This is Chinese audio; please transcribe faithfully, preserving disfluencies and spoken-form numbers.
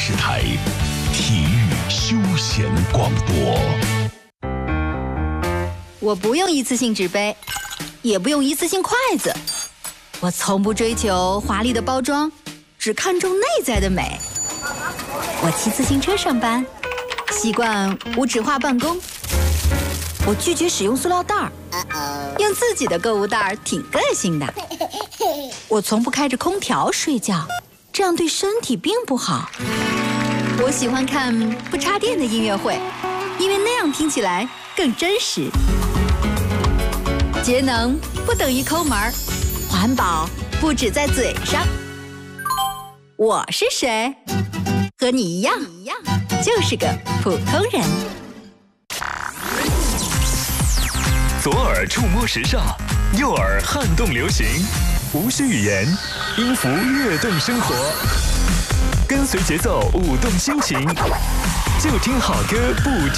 视台，体育休闲广播。 我不用一次性纸杯，也不用一次性筷子，我从不追求华丽的包装，只看重内在的美。我骑自行车上班，习惯无纸化办公。我拒绝使用塑料袋儿，用自己的购物袋儿挺个性的。我从不开着空调睡觉，这样对身体并不好。我喜欢看不插电的音乐会，因为那样听起来更真实。节能不等于抠门儿，环保不只在嘴上。我是谁？和你一样，就是个普通人。 左耳触摸时尚，右耳撼动流行，无需语言，音符跃动生活，跟随节奏舞动心情，就听好歌不听